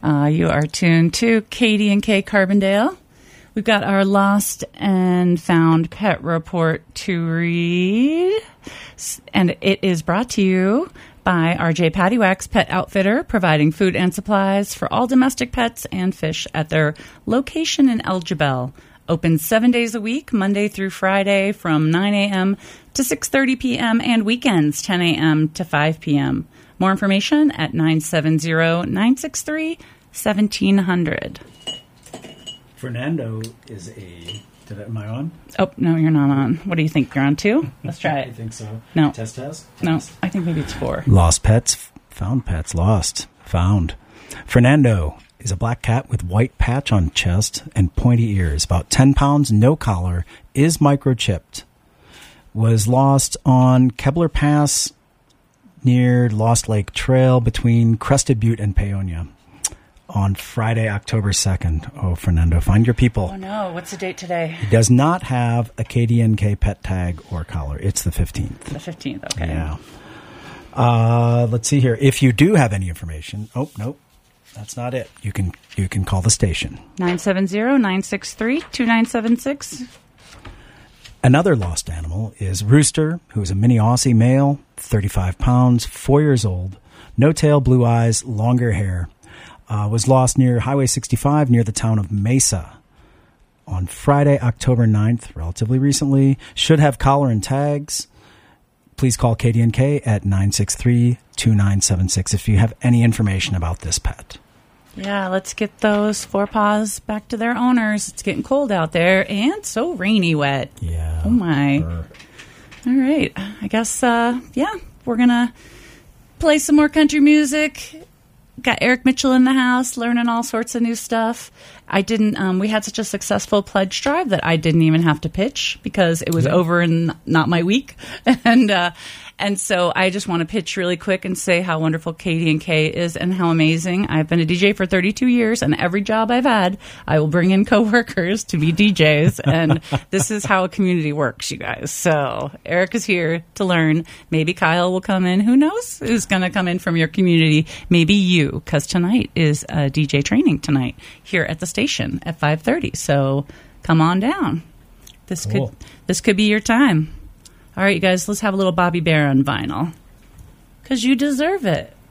You are tuned to KD&K Carbondale. We've got our lost and found pet report to read, and it is brought to you by RJ Pattywax Pet Outfitter, providing food and supplies for all domestic pets and fish at their location in El Jebel. Open 7 days a week, Monday through Friday from 9 a.m. to 6:30 p.m. and weekends 10 a.m. to 5 p.m. More information at 970-963-1700. Fernando is am I on? Oh, no, you're not on. What do you think? You're on 2? Let's try it. I think so. No. Test. No, I think maybe it's 4. Lost pets, found pets, lost, found. Fernando is a black cat with white patch on chest and pointy ears. About 10 pounds, no collar, is microchipped. Was lost on Kebler Pass near Lost Lake Trail between Crested Butte and Paonia on Friday, October 2nd. Oh, Fernando, find your people. Oh, no. What's the date today? He does not have a KD&K pet tag or collar. It's the 15th. The 15th, okay. Yeah. Let's see here. If you do have any information, nope, that's not it. You can call the station. 970-963-2976. Another lost animal is Rooster, who is a mini Aussie male, 35 pounds, 4 years old, no tail, blue eyes, longer hair. Was lost near Highway 65 near the town of Mesa on Friday, October 9th, relatively recently. Should have collar and tags. Please call KD&K at 963-2976 if you have any information about this pet. Yeah, let's get those forepaws back to their owners. It's getting cold out there and so rainy wet. Yeah. Oh, my. All right. I guess, we're going to play some more country music. Got Eric Mitchell in the house, learning all sorts of new stuff. We had such a successful pledge drive that I didn't even have to pitch because it was over in not my week. And so I just want to pitch really quick and say how wonderful KD&K is and how amazing. I've been a DJ for 32 years, and every job I've had, I will bring in coworkers to be DJs. And this is how a community works, you guys. So Eric is here to learn. Maybe Kyle will come in. Who knows who's going to come in from your community? Maybe you, because tonight is DJ training tonight here at the station at 5:30. So come on down. This could be your time. All right, you guys, let's have a little Bobby Bear on vinyl. Because you deserve it.